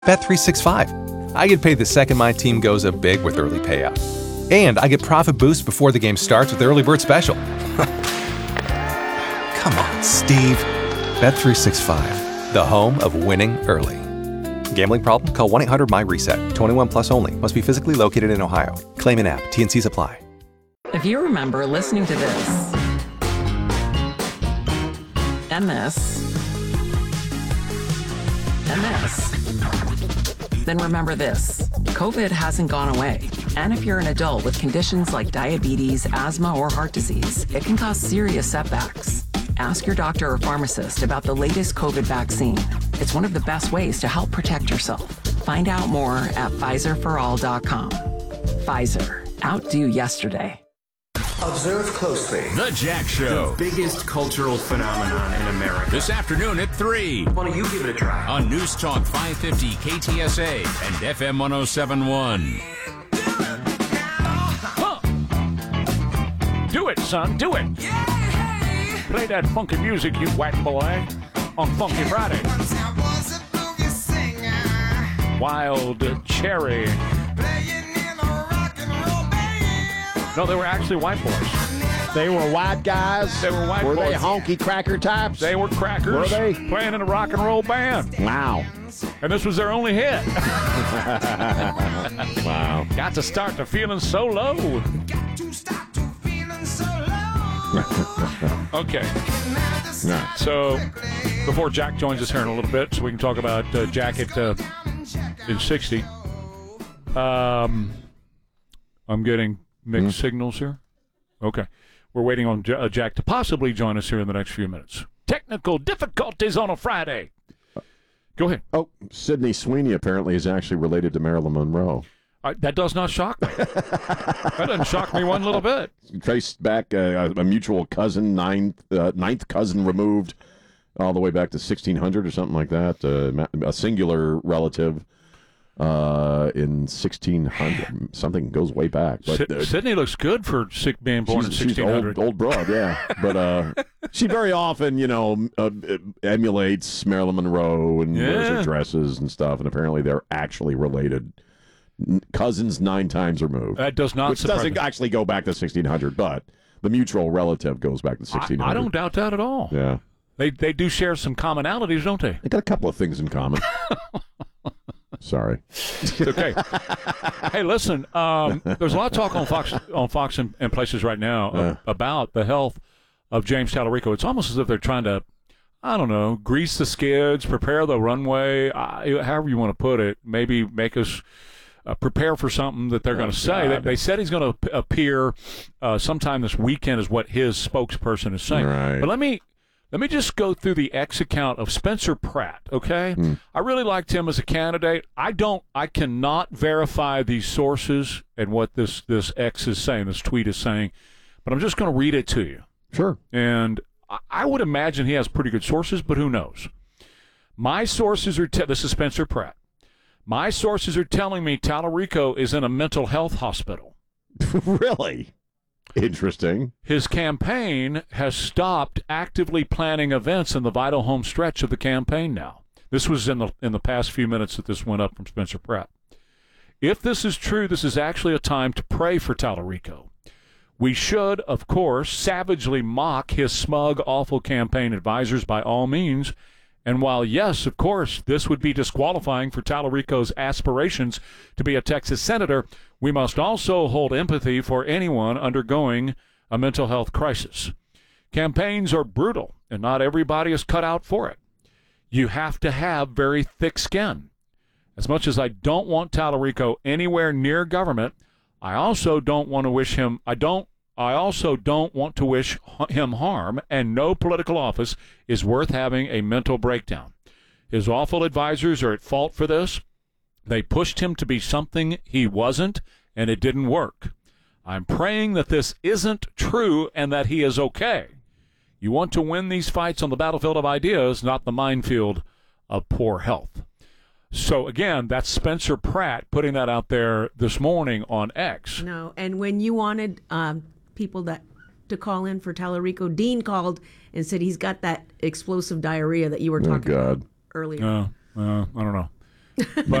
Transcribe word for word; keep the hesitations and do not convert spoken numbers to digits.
Bet three sixty-five. I get paid the second my team goes up big with early payout. And I get profit boost before the game starts with the early bird special. Come on, Steve. Bet three sixty-five, the home of winning early. Gambling problem? Call one eight hundred M Y reset. twenty-one plus only. Must be physically located in Ohio. Claim in app. T and Cs apply. If you remember listening to this and this and this, then remember this. COVID hasn't gone away. And if you're an adult with conditions like diabetes, asthma, or heart disease, it can cause serious setbacks. Ask your doctor or pharmacist about the latest COVID vaccine. It's one of the best ways to help protect yourself. Find out more at Pfizer for all dot com. Pfizer. Outdo yesterday. Observe closely. The Jack Show. The biggest cultural phenomenon in America. This afternoon at three. Why don't you give it a try? On News Talk five fifty K T S A and F M one oh seven point one. Huh. Do it, son. Do it. Play that funky music, you whack boy, on Funky Friday. Wild Cherry. No, they were actually white boys. They were white guys? They were white were boys. Were they honky cracker types? They were crackers. Were they? Playing in a rock and roll band. Wow. And this was their only hit. Wow. Got to start to feeling so low. Okay. Yeah. So, before Jack joins us here in a little bit, so we can talk about uh, Jack at uh, in sixty. Um, I'm getting mixed mm. signals here. Okay. We're waiting on J- uh, Jack to possibly join us here in the next few minutes. Technical difficulties on a Friday. Go ahead. Oh, Sydney Sweeney apparently is actually related to Marilyn Monroe. Uh, that does not shock me. That doesn't shock me one little bit. Traced back uh, a mutual cousin, ninth, uh, ninth cousin removed, all the way back to sixteen hundred or something like that. Uh, a singular relative uh, in sixteen hundred. Something goes way back. But, S- uh, Sydney looks good for sick being born in sixteen hundred. She's old, old broad, yeah. But uh, she very often, you know, uh, emulates Marilyn Monroe and yeah. wears her dresses and stuff. And apparently they're actually related. Cousins nine times removed. That does not Which surprise doesn't me. actually go back to sixteen hundred, but the mutual relative goes back to sixteen hundred. I, I don't doubt that at all. Yeah. They they do share some commonalities, don't they? They got a couple of things in common. Sorry. It's okay. Hey, listen, um, there's a lot of talk on Fox on Fox and, and places right now uh, about the health of James Tallarico. It's almost as if they're trying to, I don't know, grease the skids, prepare the runway, uh, however you want to put it, maybe make us Uh, prepare for something that they're oh, going to say. They, they said he's going to p- appear uh, sometime this weekend, is what his spokesperson is saying. Right. But let me let me just go through the X account of Spencer Pratt. Okay, hmm. I really liked him as a candidate. I don't. I cannot verify these sources and what this this X is saying, this tweet is saying, but I'm just going to read it to you. Sure. And I, I would imagine he has pretty good sources, but who knows? My sources are. Te- this is Spencer Pratt. My sources are telling me Tallarico is in a mental health hospital. Really? Interesting. His campaign has stopped actively planning events in the vital home stretch of the campaign now. This was in the in the past few minutes that this went up from Spencer Pratt. If this is true, this is actually a time to pray for Tallarico. We should, of course, savagely mock his smug, awful campaign advisors by all means. And while, yes, of course, this would be disqualifying for Tallarico's aspirations to be a Texas senator, we must also hold empathy for anyone undergoing a mental health crisis. Campaigns are brutal, and not everybody is cut out for it. You have to have very thick skin. As much as I don't want Tallarico anywhere near government, I also don't want to wish him, I don't I also don't want to wish him harm, and no political office is worth having a mental breakdown. His awful advisors are at fault for this. They pushed him to be something he wasn't, and it didn't work. I'm praying that this isn't true and that he is okay. You want to win these fights on the battlefield of ideas, not the minefield of poor health. So, again, that's Spencer Pratt putting that out there this morning on X. No, and when you wanted um, people that to call in for Tallarico, Dean called and said he's got that explosive diarrhea that you were talking oh, God. about earlier. Uh, uh, I don't know. But